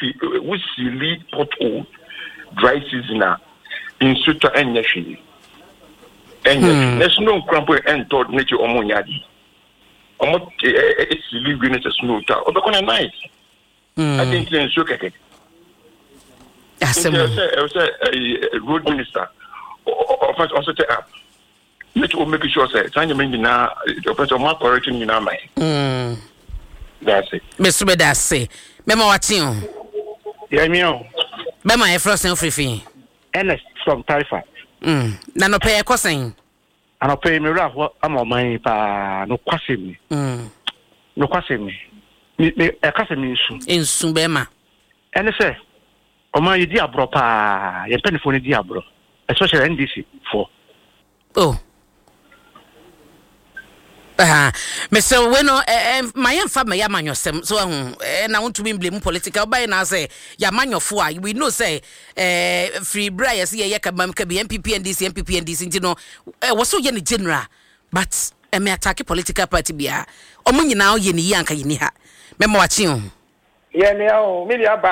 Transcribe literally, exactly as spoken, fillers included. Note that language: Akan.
we see pothole dry season in Suta and Yashi. And there's no crumple and thought nature or monyadi. Almost a silly green as a snow tower. Or the night. I think it's okay. I was a road minister. Also, up. Let me make sure that I'm making now. The more correction in our mind. That's it. Mister Bedassi, Memo Watson. Yeah, me. Mema, a frozen free fee. Ernest from Tarifa. Hm. Nano pay a crossing. And I'll pay me rough what I'm on my pa no question. Hm. No question. Me a cousin in Sumbema. And I say, oh my diabro pa, your penny for the diabro, especially N D C for. Oh. Ah, Mister Weno, eh, my young family, Yaman yourself, so and I want to be blame political by now say, Yaman your four, we know say, eh, free briars, yeah, Yakabam can be M P P and this M P P and this, you know, was so young general, but a me attack a political party be a, or money now, Yenny Yanka Yiniha, Memo watching. Yeah, no, Milia.